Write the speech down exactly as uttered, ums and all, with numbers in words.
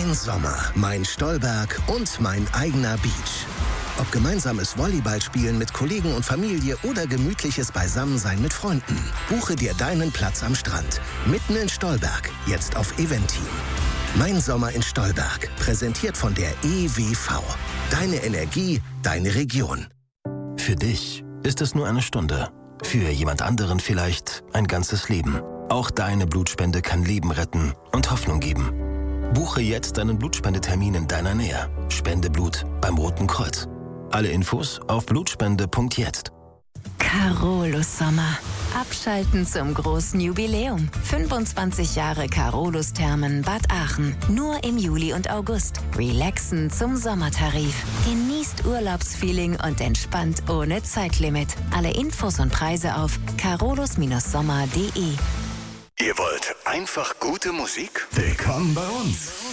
Mein Sommer, mein Stolberg und mein eigener Beach. Ob gemeinsames Volleyballspielen mit Kollegen und Familie oder gemütliches Beisammensein mit Freunden. Buche dir deinen Platz am Strand. Mitten in Stolberg. Jetzt auf Eventim. Mein Sommer in Stolberg. Präsentiert von der E W V. Deine Energie, deine Region. Für dich ist es nur eine Stunde. Für jemand anderen vielleicht ein ganzes Leben. Auch deine Blutspende kann Leben retten und Hoffnung geben. Buche jetzt deinen Blutspendetermin in deiner Nähe. Spende Blut beim Roten Kreuz. Alle Infos auf blutspende punkt jetzt. Carolus Sommer. Abschalten zum großen Jubiläum. fünfundzwanzig Jahre Carolus Thermen Bad Aachen. Nur im Juli und August. Relaxen zum Sommertarif. Genießt Urlaubsfeeling und entspannt ohne Zeitlimit. Alle Infos und Preise auf carolus sommer punkt de. Ihr wollt einfach gute Musik? Willkommen bei uns.